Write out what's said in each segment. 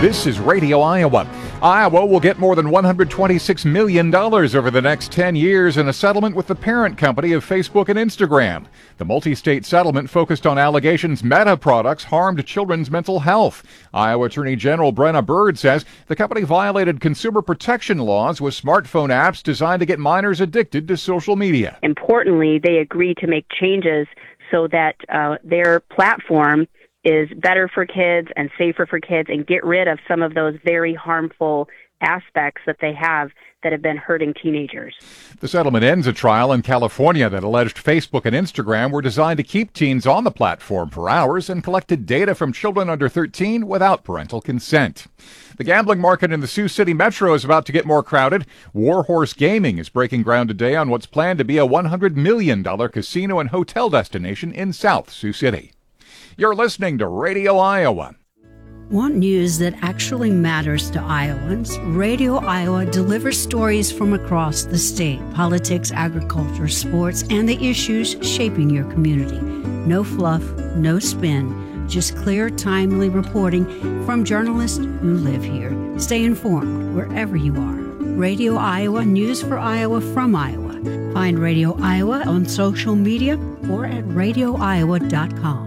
This is Radio Iowa. Iowa will get more than $126 million over the next 10 years in a settlement with the parent company of Facebook and Instagram. The multi-state settlement focused on allegations Meta products harmed children's mental health. Iowa Attorney General Brenna Bird says the company violated consumer protection laws with smartphone apps designed to get minors addicted to social media. Importantly, they agreed to make changes so that their platform is better for kids and safer for kids and get rid of some of those very harmful aspects that they have that have been hurting teenagers. The settlement ends a trial in California that alleged Facebook and Instagram were designed to keep teens on the platform for hours and collected data from children under 13 without parental consent. The gambling market in the Sioux City Metro is about to get more crowded. Warhorse Gaming is breaking ground today on what's planned to be a $100 million casino and hotel destination in South Sioux City. You're listening to Radio Iowa. Want news that actually matters to Iowans? Radio Iowa delivers stories from across the state, politics, agriculture, sports, and the issues shaping your community. No fluff, no spin, just clear, timely reporting from journalists who live here. Stay informed wherever you are. Radio Iowa, news for Iowa from Iowa. Find Radio Iowa on social media or at radioiowa.com.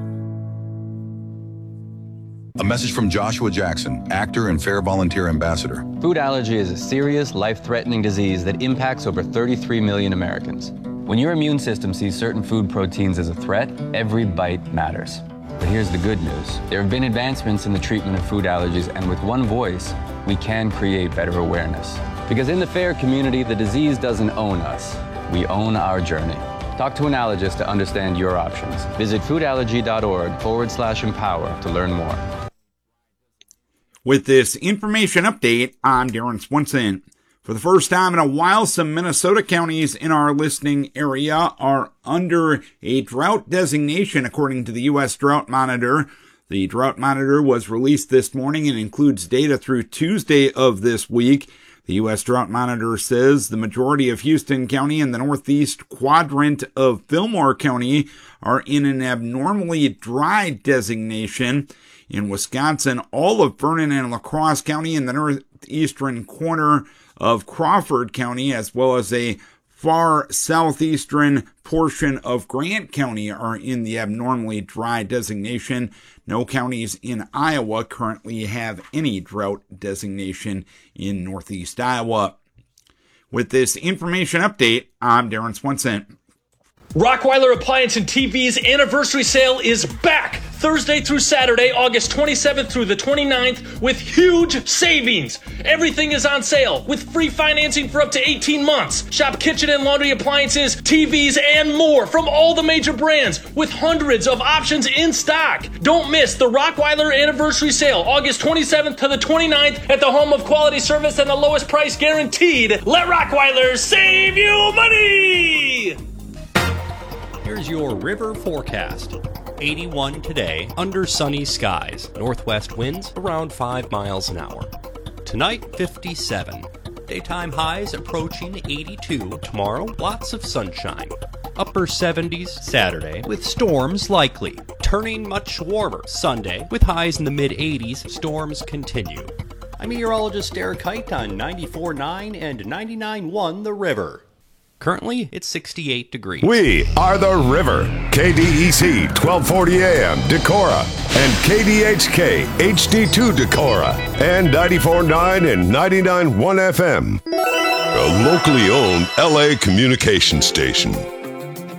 A message from Joshua Jackson, actor and Fair Volunteer Ambassador. Food allergy is a serious, life-threatening disease that impacts over 33 million Americans. When your immune system sees certain food proteins as a threat, every bite matters. But here's the good news. There have been advancements in the treatment of food allergies, and with one voice, we can create better awareness. Because in the FAIR community, the disease doesn't own us. We own our journey. Talk to an allergist to understand your options. Visit foodallergy.org/empower to learn more. With this information update, I'm Darren Swenson. For the first time in a while, some Minnesota counties in our listening area are under a drought designation, according to the U.S. Drought Monitor. The Drought Monitor was released this morning and includes data through Tuesday of this week. The U.S. Drought Monitor says the majority of Houston County and the northeast quadrant of Fillmore County are in an abnormally dry designation. In Wisconsin, all of Vernon and La Crosse County and the northeastern corner of Crawford County, as well as a far southeastern portion of Grant County, are in the abnormally dry designation. No counties in Iowa currently have any drought designation in northeast Iowa. With this information update, I'm Darren Swenson. Rockweiler Appliance and TV's anniversary sale is back Thursday through Saturday, August 27th through the 29th with huge savings. Everything is on sale with free financing for up to 18 months. Shop kitchen and laundry appliances, TVs, and more from all the major brands with hundreds of options in stock. Don't miss the Rockweiler anniversary sale, August 27th to the 29th at the home of quality service and the lowest price guaranteed. Let Rockweiler save you money! Here's your river forecast. 81 today, under sunny skies. Northwest winds around 5 miles an hour. Tonight, 57. Daytime highs approaching 82. Tomorrow, lots of sunshine. Upper 70s Saturday, with storms likely. Turning much warmer Sunday, with highs in the mid-80s. Storms continue. I'm meteorologist Eric Height on 94.9 and 99.1 The River. Currently, it's 68 degrees. We are The River. KDEC 1240 AM Decorah and KDHK HD2 Decorah and 94.9 and 99.1 FM. A locally owned LA communication station.